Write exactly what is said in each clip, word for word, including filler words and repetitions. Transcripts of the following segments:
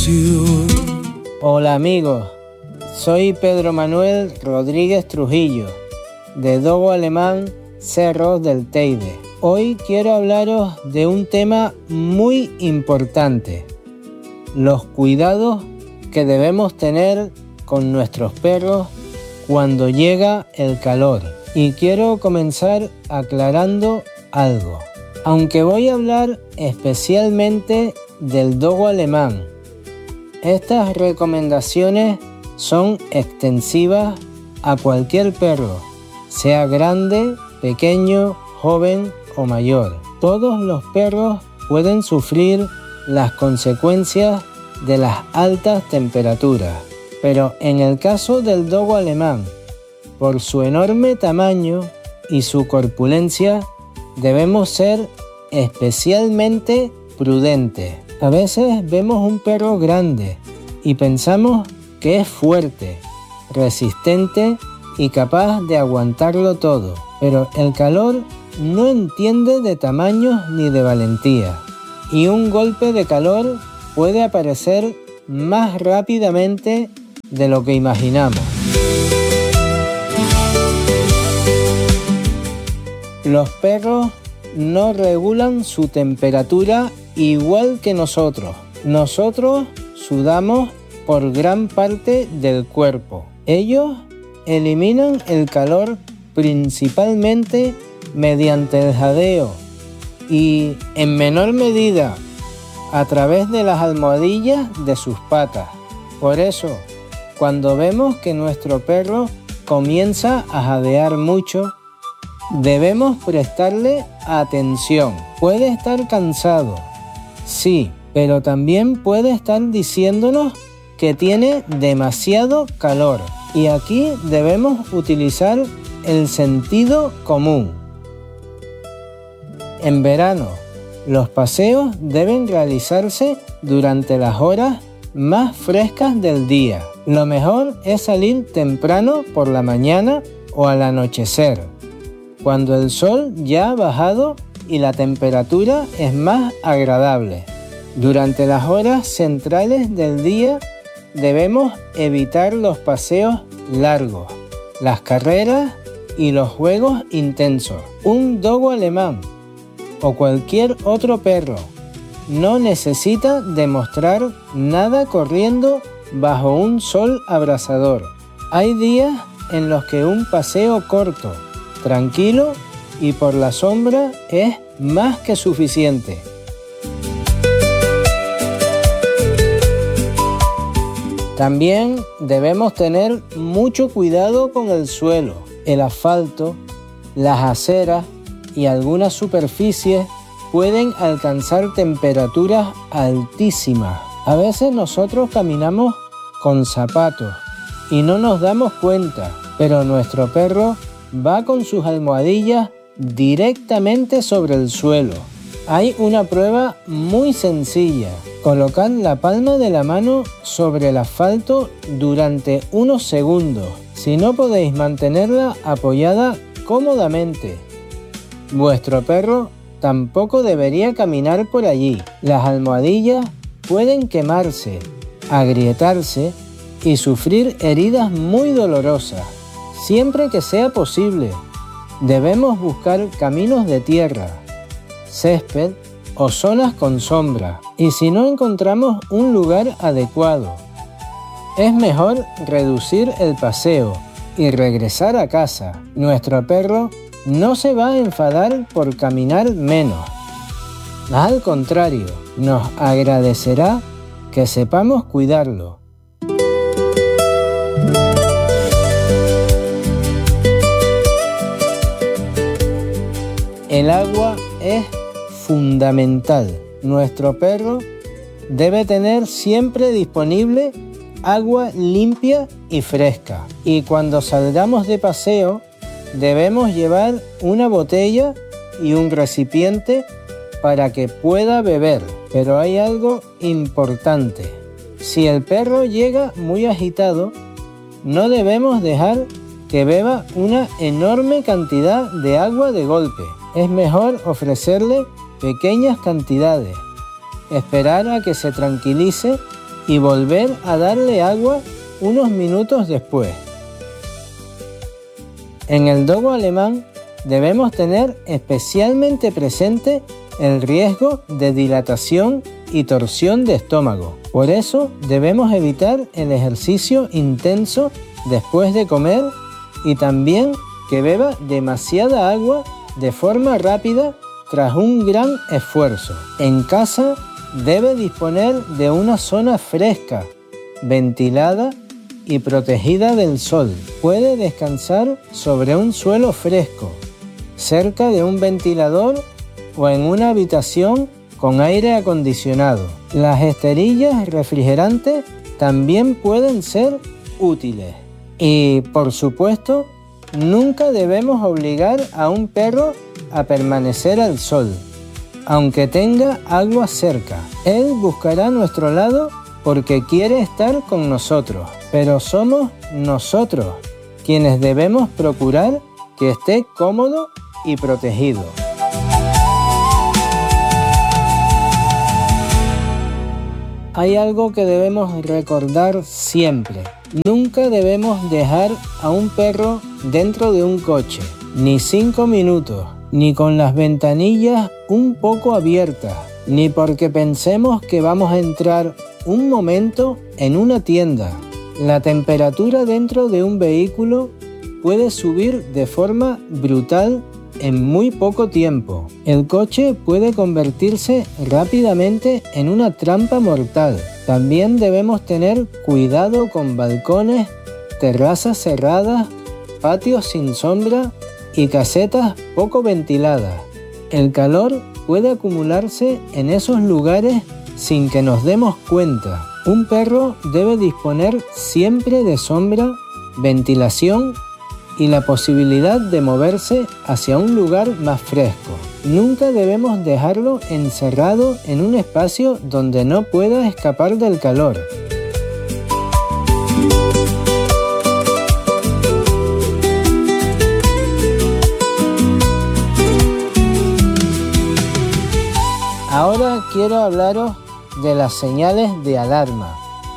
canción. Hola amigos, soy Pedro Manuel Rodríguez Trujillo, de Dogo Alemán Cerros del Teide. Hoy quiero hablaros de un tema muy importante: los cuidados que debemos tener con nuestros perros cuando llega el calor. Y quiero comenzar aclarando algo. Aunque voy a hablar especialmente del Dogo Alemán, estas recomendaciones son extensivas a cualquier perro, sea grande, pequeño, joven o mayor. Todos los perros pueden sufrir las consecuencias de las altas temperaturas, pero en el caso del Dogo Alemán, por su enorme tamaño y su corpulencia, debemos ser especialmente prudentes. A veces vemos un perro grande y pensamos que es fuerte, resistente y capaz de aguantarlo todo, pero el calor no entiende de tamaños ni de valentía, y un golpe de calor puede aparecer más rápidamente de lo que imaginamos. Los perros no regulan su temperatura igual que nosotros. Nosotros sudamos por gran parte del cuerpo. Ellos eliminan el calor principalmente mediante el jadeo y, en menor medida, a través de las almohadillas de sus patas. Por eso, cuando vemos que nuestro perro comienza a jadear mucho, debemos prestarle atención. Puede estar cansado, sí, pero también puede estar diciéndonos que tiene demasiado calor. Y aquí debemos utilizar el sentido común. En verano, los paseos deben realizarse durante las horas más frescas del día. Lo mejor es salir temprano por la mañana o al anochecer, cuando el sol ya ha bajado y la temperatura es más agradable. Durante las horas centrales del día debemos evitar los paseos largos, las carreras y los juegos intensos. Un Dogo Alemán o cualquier otro perro no necesita demostrar nada corriendo bajo un sol abrasador. Hay días en los que un paseo corto, tranquilo y por la sombra es más que suficiente. También debemos tener mucho cuidado con el suelo, el asfalto, las aceras y algunas superficies pueden alcanzar temperaturas altísimas. A veces nosotros caminamos con zapatos y no nos damos cuenta, pero nuestro perro va con sus almohadillas directamente sobre el suelo. Hay una prueba muy sencilla. Colocar la palma de la mano sobre el asfalto durante unos segundos. Si no podéis mantenerla apoyada cómodamente, vuestro perro tampoco debería caminar por allí. Las almohadillas pueden quemarse, agrietarse y sufrir heridas muy dolorosas. Siempre que sea posible, debemos buscar caminos de tierra, césped o zonas con sombra. Y si no encontramos un lugar adecuado, es mejor reducir el paseo y regresar a casa. Nuestro perro no se va a enfadar por caminar menos. Al contrario, nos agradecerá que sepamos cuidarlo. El agua es fundamental. Nuestro perro debe tener siempre disponible agua limpia y fresca. Y cuando salgamos de paseo, debemos llevar una botella y un recipiente para que pueda beber. Pero hay algo importante. Si el perro llega muy agitado, no debemos dejar que beba una enorme cantidad de agua de golpe. Es mejor ofrecerle pequeñas cantidades, esperar a que se tranquilice y volver a darle agua unos minutos después. En el dogo alemán debemos tener especialmente presente el riesgo de dilatación y torsión de estómago. Por eso debemos evitar el ejercicio intenso después de comer y también que beba demasiada agua de forma rápida tras un gran esfuerzo. En casa debe disponer de una zona fresca, ventilada y protegida del sol. Puede descansar sobre un suelo fresco, cerca de un ventilador o en una habitación con aire acondicionado. Las esterillas refrigerantes también pueden ser útiles. Y, por supuesto, nunca debemos obligar a un perro a permanecer al sol, aunque tenga agua cerca. Él buscará nuestro lado porque quiere estar con nosotros, pero somos nosotros quienes debemos procurar que esté cómodo y protegido. Hay algo que debemos recordar siempre. Nunca debemos dejar a un perro dentro de un coche, ni cinco minutos, ni con las ventanillas un poco abiertas, ni porque pensemos que vamos a entrar un momento en una tienda. La temperatura dentro de un vehículo puede subir de forma brutal en muy poco tiempo. El coche puede convertirse rápidamente en una trampa mortal. También debemos tener cuidado con balcones, terrazas cerradas, patios sin sombra y casetas poco ventiladas. El calor puede acumularse en esos lugares sin que nos demos cuenta. Un perro debe disponer siempre de sombra, ventilación y la posibilidad de moverse hacia un lugar más fresco. Nunca debemos dejarlo encerrado en un espacio donde no pueda escapar del calor. Ahora quiero hablaros de las señales de alarma.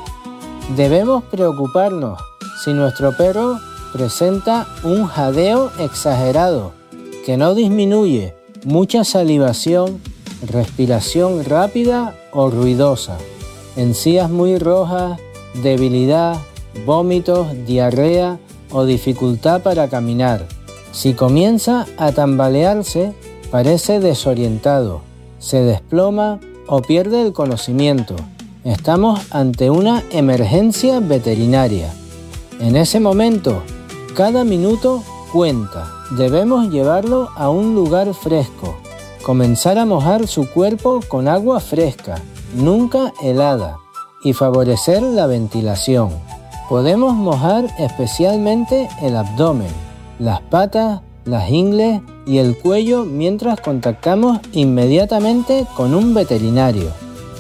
Debemos preocuparnos si nuestro perro presenta un jadeo exagerado que no disminuye, mucha salivación, respiración rápida o ruidosa, encías muy rojas, debilidad, vómitos, diarrea o dificultad para caminar. Si comienza a tambalearse, parece desorientado, se desploma o pierde el conocimiento. Estamos ante una emergencia veterinaria. En ese momento, cada minuto cuenta. Debemos llevarlo a un lugar fresco. Comenzar a mojar su cuerpo con agua fresca, nunca helada, y favorecer la ventilación. Podemos mojar especialmente el abdomen, las patas, las ingles y el cuello mientras contactamos inmediatamente con un veterinario.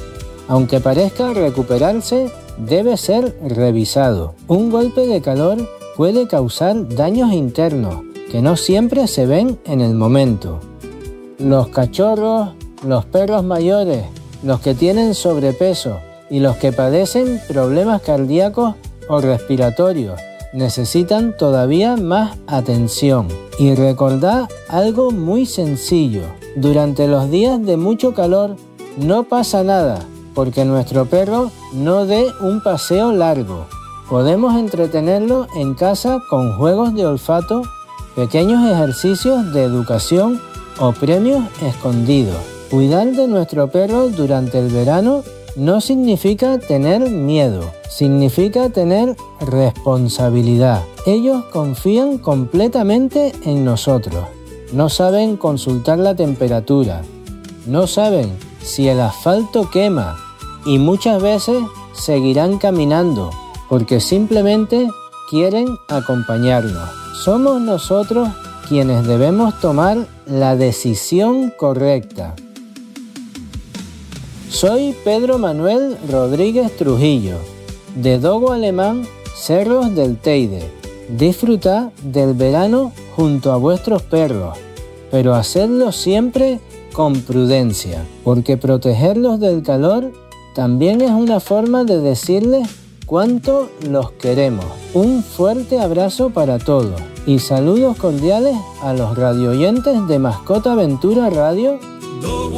Aunque parezca recuperarse, debe ser revisado. Un golpe de calor puede causar daños internos que no siempre se ven en el momento. Los cachorros, los perros mayores, los que tienen sobrepeso y los que padecen problemas cardíacos o respiratorios necesitan todavía más atención. Y recordad algo muy sencillo. Durante los días de mucho calor no pasa nada porque nuestro perro no dé un paseo largo. Podemos entretenerlo en casa con juegos de olfato, pequeños ejercicios de educación o premios escondidos. Cuidar de nuestro perro durante el verano no significa tener miedo, significa tener responsabilidad. Ellos confían completamente en nosotros. No saben consultar la temperatura, no saben si el asfalto quema y muchas veces seguirán caminando porque simplemente quieren acompañarnos. Somos nosotros quienes debemos tomar la decisión correcta. Soy Pedro Manuel Rodríguez Trujillo, de Dogo Alemán Cerros del Teide. Disfrutad del verano junto a vuestros perros, pero hacedlo siempre con prudencia, porque protegerlos del calor También es una forma de decirles cuánto los queremos. Un fuerte abrazo para todos y saludos cordiales a los radioyentes de Mascota Aventura Radio